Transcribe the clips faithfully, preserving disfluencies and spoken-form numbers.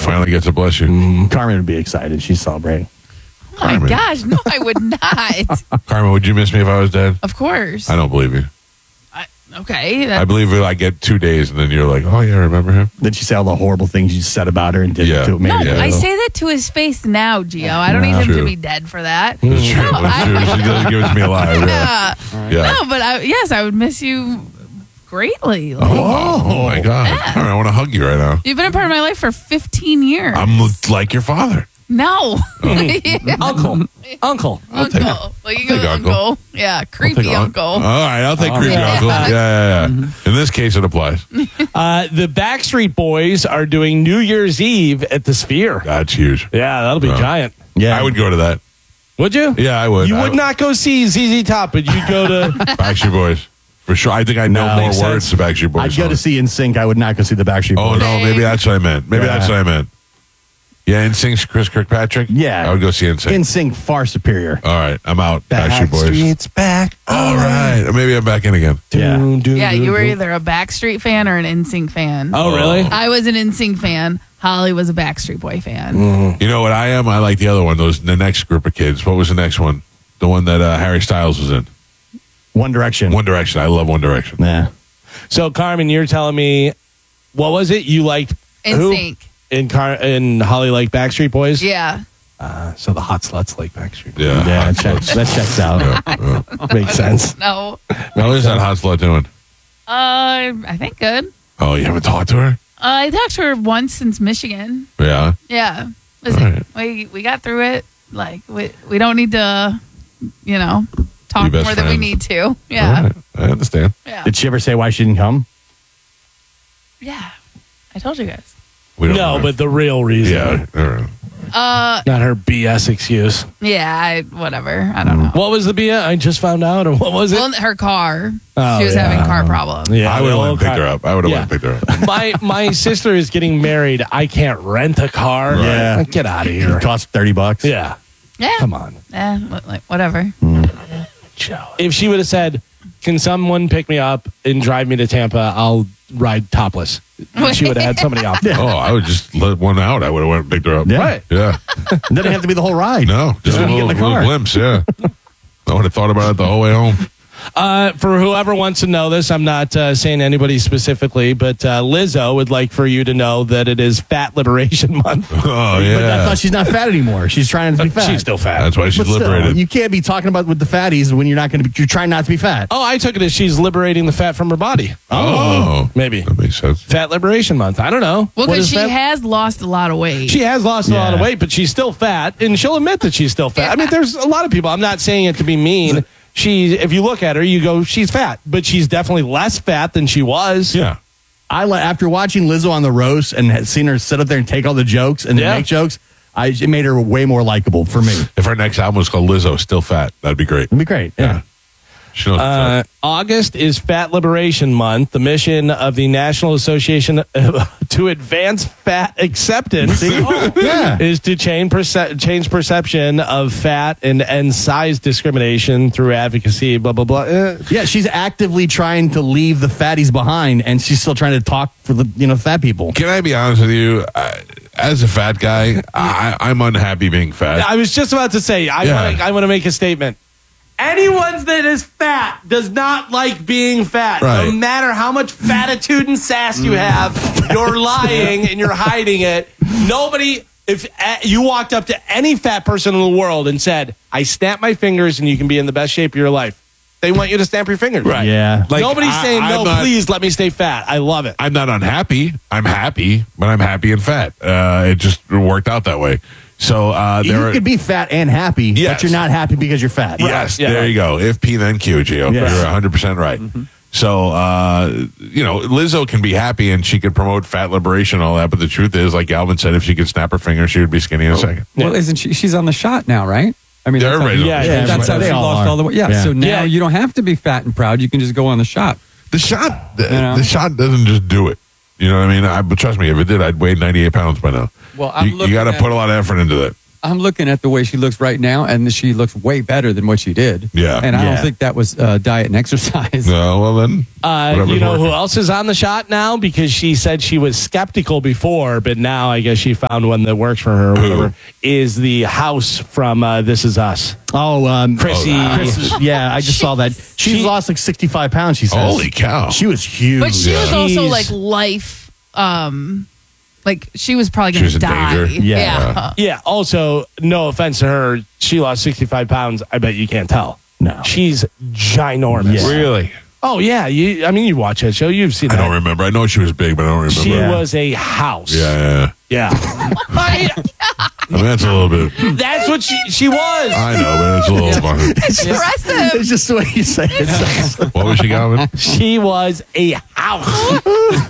finally gets to bless you. Mm, Carmen would be excited. She's celebrating. Oh my Carmen. gosh, no, I would not. Carmen, would you miss me if I was dead? Of course. I don't believe you. I, okay. That's, I believe I get two days and then you're like, oh, yeah, remember him? Then she said all the horrible things you said about her and did Yeah. to it. no, Maybe I say that to his face now, Gio. I don't need him True. to be dead for that. That's true. No, That's true. I- She doesn't give it to me alive. Yeah. Yeah. yeah. No, but I, yes, I would miss you greatly. Like, Oh, oh, my God. All right, I want to hug you right now. You've been a part of my life for fifteen years. I'm like your father. no. Uncle. Uncle. I'll take Uncle. Well, you go take with uncle. uncle. Yeah, I'll creepy take un- uncle. All right, I'll take Oh, creepy yeah. uncle. Yeah, yeah, yeah. In this case, it applies. Uh, the Backstreet Boys are doing New Year's Eve at the Sphere. That's huge. Yeah, that'll be Yeah. giant. Yeah. I would go to that. Would you? Yeah, I would. You I would not go see Z Z Top, but you'd go to. Backstreet Boys. For sure. I think I know No. more Makes words sense. to Backstreet Boys. I'd go to songs. see N Sync. I would not go see the Backstreet Oh, Boys. no. Maybe that's what I meant. Maybe Yeah. that's what I meant. Yeah, N Sync's Chris Kirkpatrick? Yeah. I would go see N Sync. N Sync far superior. All right, I'm out. Backstreet Boys. Backstreet's back. All right. Maybe I'm back in again. Yeah. Yeah, you were either a Backstreet fan or an N Sync fan. Oh, really? I was an N Sync fan. Holly was a Backstreet Boy fan. You know what I am? I like the other one. Those the next group of kids. What was the next one? The one that uh, Harry Styles was in. One Direction. One Direction. I love One Direction. Yeah. So, Carmen, you're telling me, what was it? You liked who? N Sync. In Car in Holly like Backstreet Boys? Yeah. Uh, so the hot sluts like Backstreet Boys. Yeah. Yeah, that checks, that checks out. Yeah, yeah. Makes sense. No. How is that hot slut doing? Uh, I think good. Oh, you haven't talked to her? Uh, I talked to her once since Michigan. Yeah. Yeah. Listen, All right. we we got through it. Like we we don't need to, you know, talk Be best more than we friends. need to. Yeah. All right. I understand. Yeah. Did she ever say why she didn't come? Yeah. I told you guys. We don't No, know. but the real reason. Yeah. All right. Uh, Not her B S excuse. yeah. I whatever. I don't know. What was the B S? I just found out, or what was it? Well, her car. Oh, she was yeah. having car problems. yeah, I would have the went and old picked car- her up. I would have Yeah. went and picked her up. my my sister is getting married. I can't rent a car. Right. Yeah. Get out of It here. cost thirty bucks. Yeah. Yeah. Come on. Eh, li- like whatever. If she would have said, "Can someone pick me up and drive me to Tampa? I'll ride topless." She would have had somebody off. Oh, I would just let one out. I would have went and picked her up. Yeah. Right. Yeah. It doesn't have to be the whole ride. No, just Yeah. a Get in little, the little car. glimpse. Yeah. I would have thought about it the whole way home. Uh, for whoever wants to know this, I'm not uh, saying anybody specifically, but uh, Lizzo would like for you to know that it is Fat Liberation Month. Oh, But I yeah. thought she's not fat anymore. She's trying to be fat. She's still fat. That's why she's But still, liberated. you can't be talking about with the fatties when you're not going to be. You're trying not to be fat. Oh, I took it as she's liberating the fat from her body. oh. Maybe. That makes sense. Fat Liberation Month. I don't know. Well, What because is she fat? has lost a lot of weight. She has lost a lot of Yeah. weight, but she's still fat, and she'll admit that she's still fat. I mean, there's a lot of people. I'm not saying it to be mean. She, if you look at her, you go, she's fat, but she's definitely less fat than she was. Yeah. I li- after watching Lizzo on the roast and had seen her sit up there and take all the jokes and then Yeah. make jokes, I it made her way more likable for me. If our next album was called Lizzo, Still Fat, that'd be great. It'd be great. Yeah. She knows what's Uh, up. August is Fat Liberation Month. The mission of the National Association to Advance Fat Acceptance Yeah. is to change perce- change perception of fat and end size discrimination through advocacy. Blah blah blah. Eh. Yeah, she's actively trying to leave the fatties behind, and she's still trying to talk for the you know fat people. Can I be honest with you? I, as a fat guy, I, I'm unhappy being fat. I was just about to say. I Yeah. want. I want to make a statement. Anyone that is fat does not like being fat. No Right. matter how much fatitude and sass you have, you're lying and you're hiding it. Nobody, if uh, you walked up to any fat person in the world and said, I snap my fingers and you can be in the best shape of your life, they want you to snap your fingers. Right. Yeah. Like, Nobody's I- saying, I'm no, not- please let me stay fat. I love it. I'm not unhappy. I'm happy, but I'm happy and fat. Uh, it just worked out that way. So uh, You there are. could be fat and happy, Yes. but you're not happy because you're fat. Yes, Yeah. there you go. If P, then Q, Gio. Yes. You're one hundred percent right. So, uh, you know, Lizzo can be happy and she can promote fat liberation and all that, but the truth is, like Galvin said, if she could snap her finger, she would be skinny in a second. Well, isn't she? She's on the shot now, right? I mean, Yeah, that's how, everybody's on Yeah, the yeah, shot. that's how They she all lost are. all the weight. Yeah, Yeah. so now Yeah. you don't have to be fat and proud. You can just go on the shot. The shot, the, know? the shot doesn't just do it. You know what I mean? I, but trust me, if it did, I'd weigh ninety-eight pounds by now. Well, I'm you, you looking got to at- put a lot of effort into that. I'm looking at the way she looks right now, and she looks way better than what she did. Yeah. And I Yeah. don't think that was uh, diet and exercise. No, well then. Uh, whatever's you know working. who else is on the shot now? Because she said she was skeptical before, but now I guess she found one that works for her. Or Who? whatever. Is the house from uh, This Is Us? Oh, um, Chrissy. Oh, Chris, yeah, I just saw that. She's She- lost like sixty-five pounds, she says. Holy cow. She was huge. But she was Yeah. also Jeez. like life, um, like she was probably She going was to in die. danger. Yeah. yeah. Yeah. Also, no offense to her, she lost sixty-five pounds. I bet you can't tell. No. She's ginormous. Yeah. Really? Oh yeah. You. I mean, you watch that show. You've seen I that. don't remember. I know she was big, but I don't remember. She Yeah. was a house. Yeah, yeah. Yeah. I- I mean, that's a little bit. that's what she she was. I know, but it's a little funny. Impressive. It's just the way you say it. What was she, Calvin? She was a house.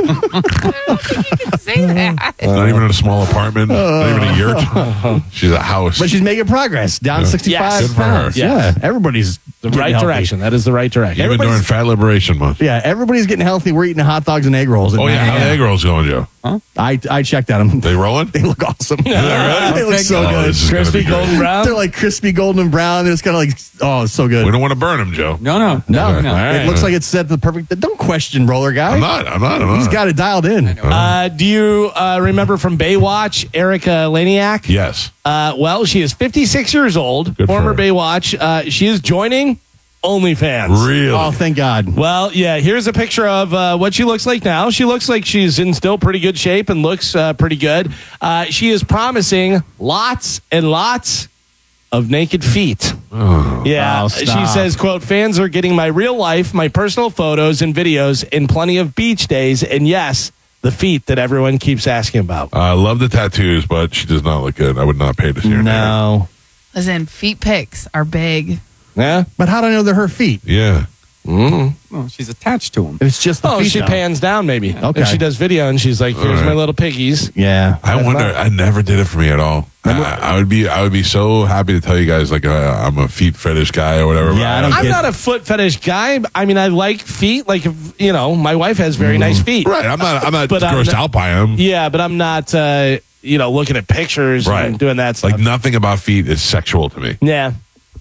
Say that. Not even in a small apartment. Not even a yurt. She's a house. But she's making progress. Down Yeah. sixty-five Yes. Good for her. pounds. Yes. Yeah. Everybody's The getting right healthy. direction. That is the right direction. Even during everybody's- Fat Liberation Month. Yeah, everybody's getting healthy. We're eating hot dogs and egg rolls. Oh, yeah. How the egg rolls going, Joe? I, I checked at them. They rolling? They look awesome. they really? They look so Oh, good. this is gonna Crispy be great. golden brown. They're like crispy golden and brown. It's kind of like, oh, it's so We good. don't want to burn them, Joe. No, no, No, no, no. All right. it looks like it's set the perfect. Don't question roller guy. I'm not. I'm not. I'm not. He's got it dialed in. Uh, do you uh, remember from Baywatch, Erica Laniak? Yes. Uh, well, she is fifty-six years old, Good for former her. Baywatch. Uh, she is joining OnlyFans. Really? Oh, thank God. Well, yeah, here's a picture of uh, what she looks like now. She looks like she's in still pretty good shape and looks uh, pretty good. Uh, she is promising lots and lots of naked feet. Yeah, Oh, she stop. says, quote, fans are getting my real life, my personal photos and videos, and plenty of beach days. And yes, the feet that everyone keeps asking about. I love the tattoos, but she does not look good. I would not pay to see her. No. Listen, feet pics are big. Yeah? But how do I know they're her feet? Yeah. Well, she's attached to him. It's just the Oh, feet. she though. pans down maybe. Okay. If she does video and she's like, here's All right. my little piggies. Yeah. I wonder. I never did it for me at all. I, I would be. I would be so happy to tell you guys like uh, I'm a feet fetish guy or whatever. Yeah, I don't I'm get- not a foot fetish guy. I mean, I like feet. Like, if, you know, my wife has very nice feet. Right. I'm not. I'm not But I'm grossed not- out by them. Yeah, but I'm not, uh, you know, looking at pictures Right. and doing that stuff. Like nothing about feet is sexual to me. yeah.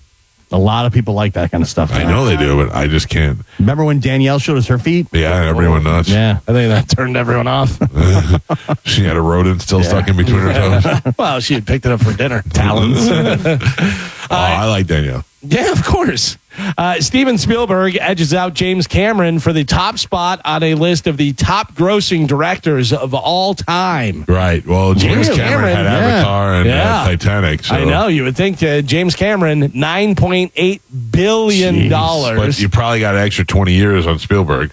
A lot of people like that kind of stuff. I know they do, but I just can't. Remember when Danielle showed us her feet? Yeah, everyone nuts. Yeah. I think that turned everyone off. She had a rodent still stuck in between her toes. Well, she had picked it up for dinner. Talons. Oh, I like Danielle. Yeah, of course. Uh, Steven Spielberg edges out James Cameron for the top spot on a list of the top grossing directors of all time. Right. Well, James Really? Cameron had Cameron, yeah. Avatar and Yeah. uh, Titanic. So. I know. You would think uh, James Cameron, nine point eight billion dollars. But you probably got an extra twenty years on Spielberg.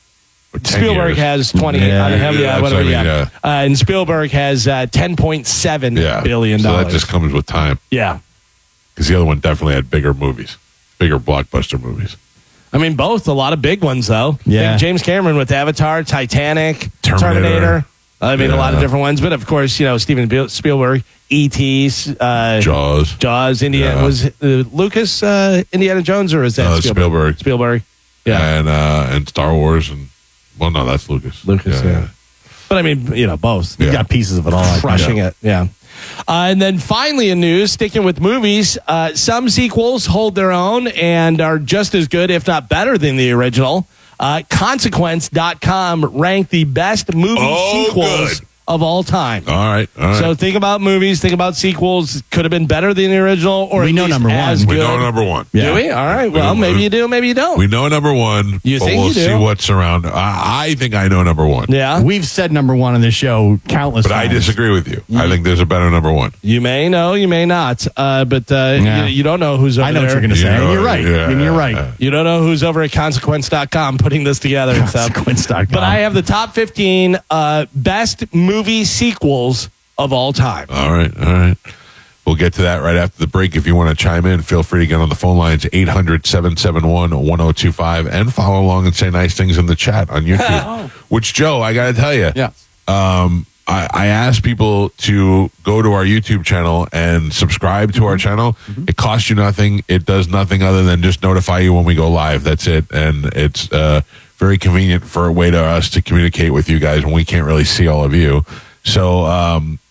Or ten Spielberg years. has twenty Yeah. on him. Yeah, Yeah, that's whatever. what I mean, yeah. Uh, and Spielberg has uh, ten point seven yeah. billion So dollars. that just comes with time. yeah. Because the other one definitely had bigger movies, bigger blockbuster movies. I mean, both a lot of big ones though. Yeah. Think James Cameron with Avatar, Titanic, Terminator. Terminator. I mean, a lot of Yeah. different ones, but of course, you know, Steven Biel- Spielberg, E T, uh, Jaws. Jaws, Indiana Yeah. was uh, Lucas uh, Indiana Jones, or is that Uh, Spielberg? Spielberg. Spielberg. Yeah, And uh, and Star Wars and well, no, that's Lucas. Lucas. Yeah, but I mean, you know, both. You Yeah. got pieces of it all. I think. Crushing it. Yeah. Uh, and then finally in news, sticking with movies, uh, some sequels hold their own and are just as good, if not better, than the original. Uh, Consequence dot com ranked the best movie Oh, sequels good. of all time. All right. All right. So think about movies, think about sequels. Could have been better than the original, or We at know least number one. as we good. know number one. Do we? All right. Well, We- maybe you do, maybe you don't. We know number one. You but think we'll you do? see what's around. I, I think I know number one. yeah. We've said number one on this show countless But I times. disagree with you. I think there's a better number one. You may know, you may not. Uh, but uh, Yeah. you, you don't know who's over I know there. what you're going to You say. know, and you're right. yeah, and you're right. yeah. You don't know who's over at consequence dot com putting this together and stuff. Consequence dot com. But I have the top fifteen uh, best movie sequels of all time. All right. All right. We'll get to that right after the break. If you want to chime in, feel free to get on the phone lines, eight hundred, seven seven one, one oh two five, and follow along and say nice things in the chat on YouTube. Which, Joe, I got to tell you, Yeah. um, I, I asked people to go to our YouTube channel and subscribe to our channel. It costs you nothing. It does nothing other than just notify you when we go live. That's it. And it's uh, very convenient for a way to us to communicate with you guys when we can't really see all of you. So, um,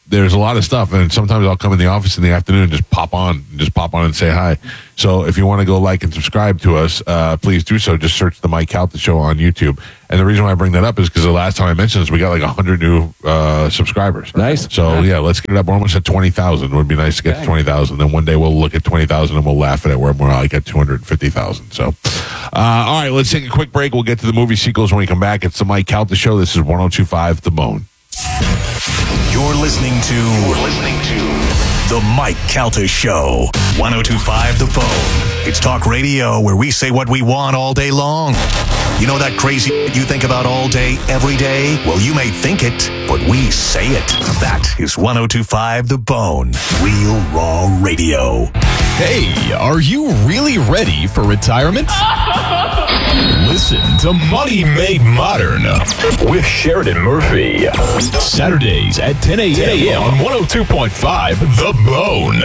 there's a lot of stuff, and sometimes I'll come in the office in the afternoon and just pop on, just pop on and say hi. So if you want to go like and subscribe to us, uh, please do so. Just search the Mike Calta Show on YouTube. And the reason why I bring that up is because the last time I mentioned this, we got like one hundred new uh, subscribers. Nice. So yeah, let's get it up. We're almost at twenty thousand. It would be nice to get to twenty thousand. Then one day we'll look at twenty thousand and we'll laugh at it where we're like at two hundred fifty thousand. So, uh, all right, let's take a quick break. We'll get to the movie sequels when we come back. It's the Mike Calta Show. This is one oh two point five The Bone. You're listening to, You're listening to The Mike Calta Show. one oh two point five The Bone. It's talk radio where we say what we want all day long. You know that crazy you think about all day, every day? Well, you may think it, but we say it. That is one oh two point five The Bone. Real Raw Radio. Hey, are you really ready for retirement? Listen to Money Made Modern with Sheridan Murphy. Saturdays at ten a.m. on one oh two point five The Bone.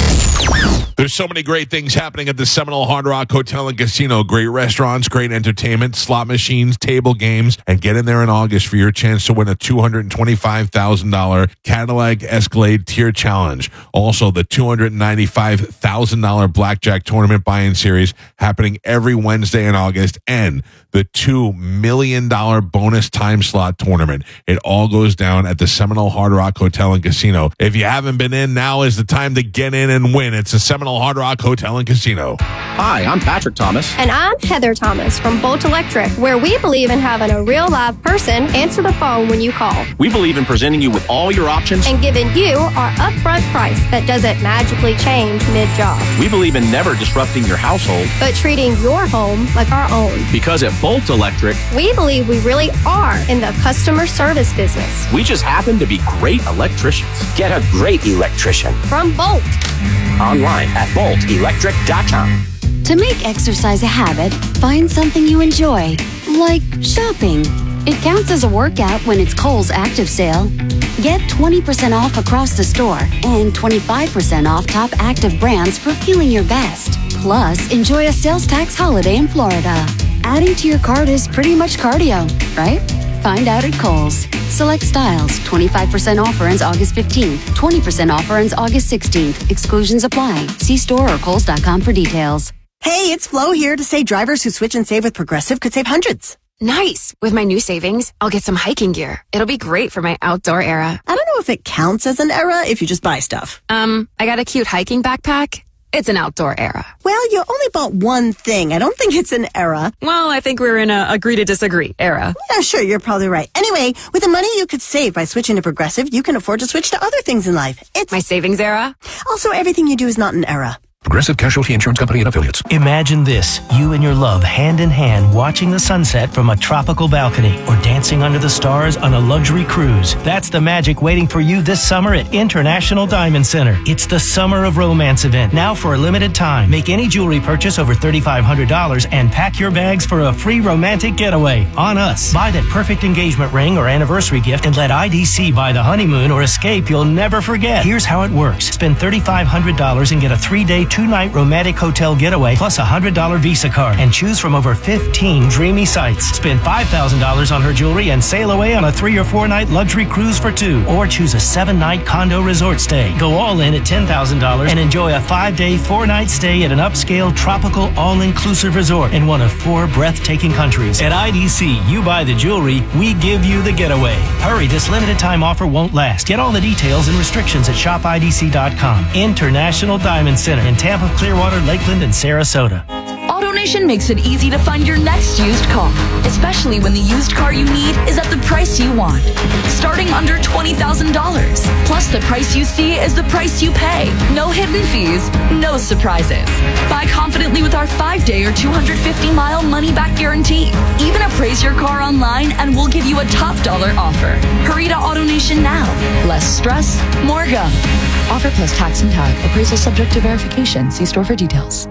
There's so many great things happening at the Seminole Hard Rock Hotel and Casino. Great restaurants, great entertainment, slot machines, table games, and get in there in August for your chance to win a two hundred twenty-five thousand dollars Cadillac Escalade Tier Challenge. Also, the two hundred ninety-five thousand dollars Blackjack Tournament Buy-In Series happening every Wednesday in August, and the two million dollars bonus time slot tournament. It all goes down at the Seminole Hard Rock Hotel and Casino. If you haven't been in, now is the time to get in and win. It's the Seminole Hard Rock Hotel and Casino. Hi, I'm Patrick Thomas. And I'm Heather Thomas from Bolt Electric, where we believe in having a real live person answer the phone when you call. We believe in presenting you with all your options and giving you our upfront price that doesn't magically change mid-job. We believe in never disrupting your household, but treating your home like our own. Because at Bolt Electric, we believe we really are in the customer service business. We just happen to be great electricians. Get a great electrician from Bolt. Online at bolt electric dot com. To make exercise a habit, find something you enjoy, like shopping. It counts as a workout when it's Kohl's Active Sale. Get twenty percent off across the store and twenty-five percent off top active brands for feeling your best. Plus, enjoy a sales tax holiday in Florida. Adding to your cart is pretty much cardio, right? Find out at Kohl's. Select styles. twenty-five percent offer ends August fifteenth. twenty percent offer ends August sixteenth. Exclusions apply. See store or kohls dot com for details. Hey, it's Flo here to say drivers who switch and save with Progressive could save hundreds. Nice. With my new savings, I'll get some hiking gear. It'll be great for my outdoor era. I don't know if it counts as an era if you just buy stuff. Um, I got a cute hiking backpack. It's an outdoor era. Well, you only bought one thing. I don't think it's an era. Well, I think we're in a agree to disagree era. Yeah, sure, you're probably right. Anyway, with the money you could save by switching to Progressive, you can afford to switch to other things in life. It's my savings era. Also, everything you do is not an era. Progressive Casualty Insurance Company and Affiliates. Imagine this, you and your love hand in hand watching the sunset from a tropical balcony or dancing under the stars on a luxury cruise. That's the magic waiting for you this summer at International Diamond Center. It's the Summer of Romance event, now for a limited time. Make any jewelry purchase over three thousand five hundred dollars and pack your bags for a free romantic getaway on us. Buy that perfect engagement ring or anniversary gift and let I D C buy the honeymoon or escape you'll never forget. Here's how it works. Spend three thousand five hundred dollars and get a three-day two-night romantic hotel getaway plus a one hundred dollars Visa card and choose from over fifteen dreamy sites. Spend five thousand dollars on her jewelry and sail away on a three or four night luxury cruise for two, or choose a seven night condo resort stay. Go all in at ten thousand dollars and enjoy a five day, four night stay at an upscale tropical all-inclusive resort in one of four breathtaking countries. At I D C, you buy the jewelry, we give you the getaway. Hurry, this limited time offer won't last. Get all the details and restrictions at shop I D C dot com. International Diamond Center in Tampa, Clearwater, Lakeland, and Sarasota. AutoNation makes it easy to find your next used car, especially when the used car you need is at the price you want. Starting under twenty thousand dollars. Plus, the price you see is the price you pay. No hidden fees, no surprises. Buy confidently with our five-day or two hundred fifty mile money-back guarantee. Even appraise your car online and we'll give you a top dollar offer. Hurry to AutoNation now. Less stress, more go. Offer plus tax and tag. Appraisal subject to verification. See store for details.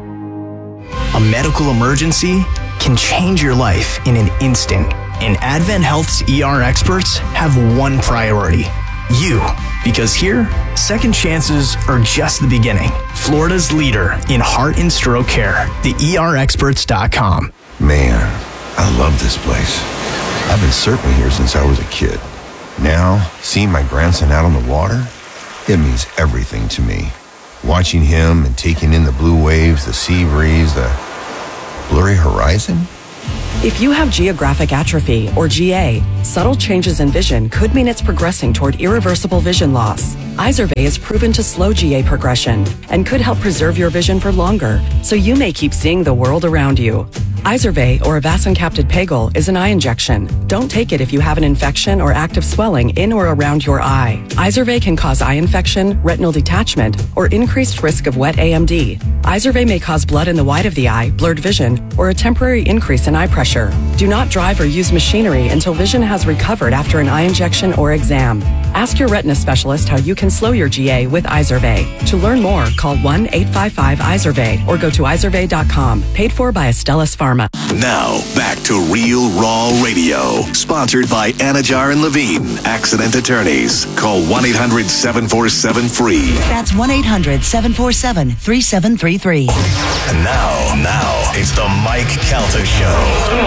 A medical emergency can change your life in an instant. And Advent Health's E R experts have one priority: you. Because here, second chances are just the beginning. Florida's leader in heart and stroke care, the E R experts dot com. Man, I love this place. I've been surfing here since I was a kid. Now, seeing my grandson out on the water, It means everything to me. Watching him and taking in the blue waves, the sea breeze, the blurry horizon. If you have geographic atrophy, or G A, subtle changes in vision could mean it's progressing toward irreversible vision loss. Izervay is proven to slow G A progression and could help preserve your vision for longer, so you may keep seeing the world around you. Izervay, or avacincaptad pegol, is an eye injection. Don't take it if you have an infection or active swelling in or around your eye. Izervay can cause eye infection, retinal detachment, or increased risk of wet A M D. Izervay may cause blood in the white of the eye, blurred vision, or a temporary increase in eye pressure. Do not drive or use machinery until vision has recovered after an eye injection or exam. Ask your retina specialist how you can slow your G A with Izervay. To learn more, call one eight five five Izervay or go to izervay dot com. Paid for by Astellas Pharma. Now, back to Real Raw Radio. Sponsored by Anajar and Levine, Accident Attorneys. Call one eight hundred seven four seven free. That's one eight hundred seven four seven three seven three three. And now, now, it's the Mike Calta Show.